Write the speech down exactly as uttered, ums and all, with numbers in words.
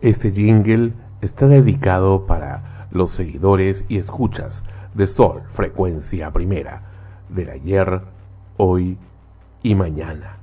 Este jingle está dedicado para los seguidores y escuchas de Sol Frecuencia Primera, del ayer, hoy y mañana.